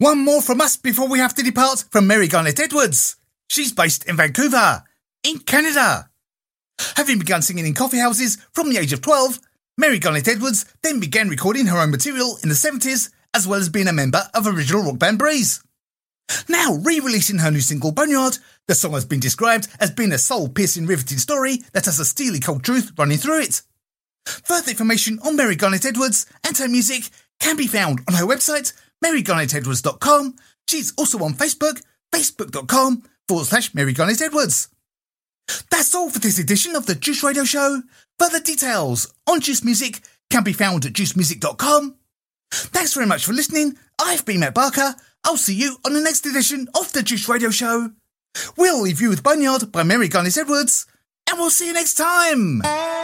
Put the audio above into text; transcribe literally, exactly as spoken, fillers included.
One more from us before we have to depart from Mary Garnett Edwards. She's based in Vancouver, in Canada. Having begun singing in coffee houses from the age of twelve, Mary Garnett Edwards then began recording her own material in the seventies, as well as being a member of original rock band Breeze. Now re-releasing her new single Boneyard, the song has been described as being a soul-piercing, riveting story that has a steely cold truth running through it. Further information on Mary Garnett Edwards and her music can be found on her website, mary garnett edwards dot com. She's also on Facebook, facebook.com forward slash Mary Garnett Edwards. That's all for this edition of the Juice Radio Show. Further details on Juice Music can be found at juice music dot com. Thanks very much for listening. I've been Matt Barker. I'll see you on the next edition of the Juice Radio Show. We'll leave you with Boneyard by Mary Garnett Edwards, and we'll see you next time.